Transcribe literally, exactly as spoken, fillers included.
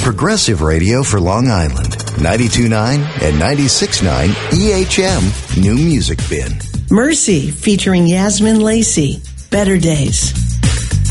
Progressive radio for Long Island. ninety-two point nine and ninety-six point nine E H M New Music Bin. Mercy featuring Yasmin Lacey. Better Days.